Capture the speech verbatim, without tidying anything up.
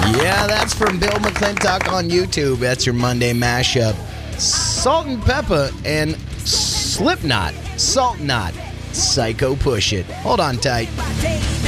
Yeah, that's from Bill McClintock on YouTube. That's your Monday mashup. Salt and Pepper and Slipknot, Salt Knot, Psycho Push It. Hold on tight.